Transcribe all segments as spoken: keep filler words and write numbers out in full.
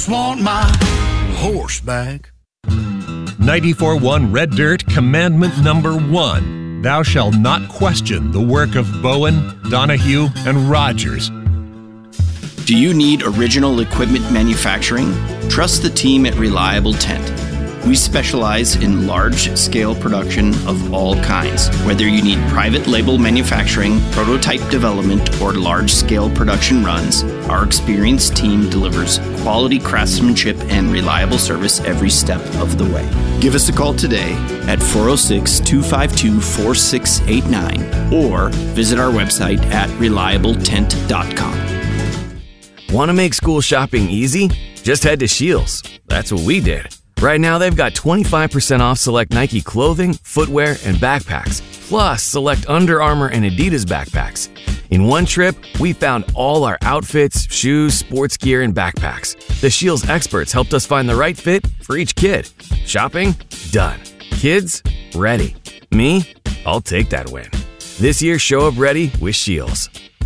Want my horse back. ninety-four one Red Dirt Commandment Number One. Thou shalt not question the work of Bowen, Donahue, and Rogers. Do you need original equipment manufacturing? Trust the team at Reliable Tent. We specialize in large-scale production of all kinds. Whether you need private label manufacturing, prototype development, or large-scale production runs, our experienced team delivers quality craftsmanship and reliable service every step of the way. Give us a call today at four oh six, two five two, four six eight nine or visit our website at reliable tent dot com. Want to make school shopping easy? Just head to Scheels. That's what we did. Right now, they've got twenty-five percent off select Nike clothing, footwear, and backpacks, plus select Under Armour and Adidas backpacks. In one trip, we found all our outfits, shoes, sports gear, and backpacks. The Scheels experts helped us find the right fit for each kid. Shopping? Done. Kids? Ready. Me? I'll take that win. This year, show up ready with Scheels.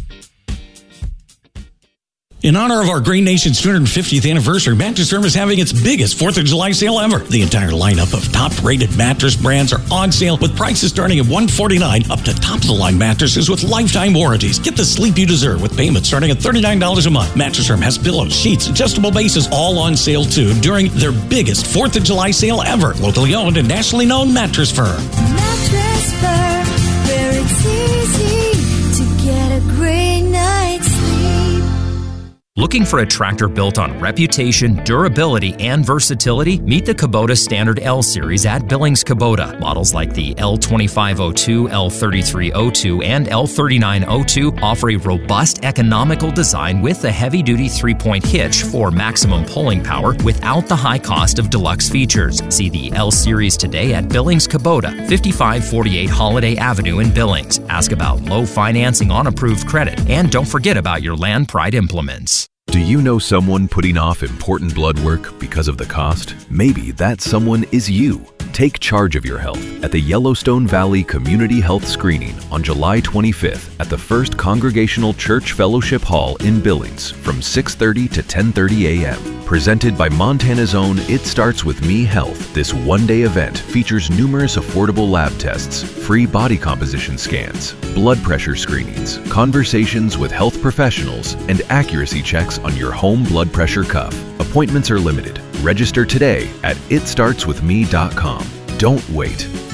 In honor of our Green Nation's two hundred fiftieth anniversary, Mattress Firm is having its biggest fourth of July sale ever. The entire lineup of top-rated mattress brands are on sale with prices starting at one hundred forty-nine dollars up to top-of-the-line mattresses with lifetime warranties. Get the sleep you deserve with payments starting at thirty-nine dollars a month. Mattress Firm has pillows, sheets, adjustable bases, all on sale too during their biggest fourth of July sale ever. Locally owned and nationally known Mattress Firm. Mattress Firm, where it's easy to get a great night's sleep. Looking for a tractor built on reputation, durability, and versatility? Meet the Kubota Standard L Series at Billings Kubota. Models like the L twenty-five oh two, L thirty-three oh two, and L thirty-nine oh two offer a robust, economical design with a heavy-duty three-point hitch for maximum pulling power without the high cost of deluxe features. See the L Series today at Billings Kubota, fifty-five forty-eight Holiday Avenue in Billings. Ask about low financing on approved credit, and don't forget about your Land Pride implements. Do you know someone putting off important blood work because of the cost? Maybe that someone is you. Take charge of your health at the Yellowstone Valley Community Health Screening on July twenty-fifth at the First Congregational Church Fellowship Hall in Billings from six thirty to ten thirty a.m. Presented by Montana's own It Starts With Me Health, this one-day event features numerous affordable lab tests, free body composition scans, blood pressure screenings, conversations with health professionals, and accuracy checks on your home blood pressure cuff. Appointments are limited. Register today at it starts with me dot com. Don't wait.